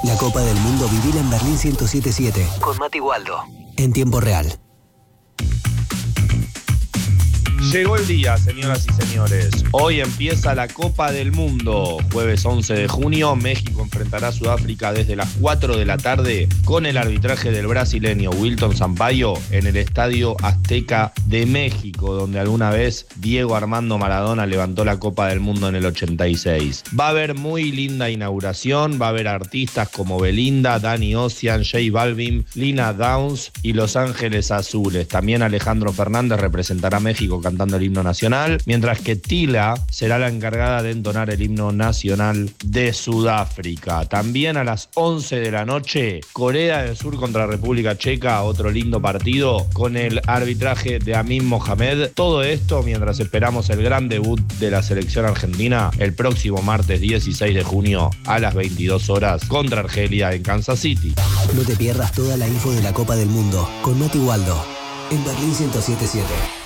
La Copa del Mundo vivila en Berlín 107.7 con Mati Waldo en tiempo real. Llegó el día, señoras y señores. Hoy empieza la Copa del Mundo. Jueves 11 de junio, México enfrentará a Sudáfrica desde las 4 de la tarde con el arbitraje del brasileño Wilton Sampaio en el Estadio Azteca de México, donde alguna vez Diego Armando Maradona levantó la Copa del Mundo en el 86. Va a haber muy linda inauguración, va a haber artistas como Belinda, Danny Ocean, J Balvin, Lina Downs y Los Ángeles Azules. También Alejandro Fernández representará a México cantando el himno nacional, mientras que Tila será la encargada de entonar el himno nacional de Sudáfrica. También a las 11 de la noche, Corea del Sur contra República Checa, otro lindo partido con el arbitraje de Amin Mohamed. Todo esto mientras esperamos el gran debut de la selección argentina el próximo martes 16 de junio a las 22 horas contra Argelia en Kansas City. No te pierdas toda la info de la Copa del Mundo con Mati Waldo en Berlín 107.7.